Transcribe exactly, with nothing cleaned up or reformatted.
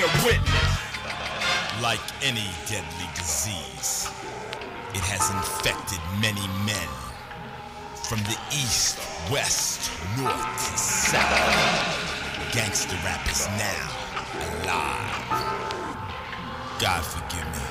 witness. Like any deadly disease, it has infected many men from the east, west, north, to south. Gangster rap is now alive. God forgive me.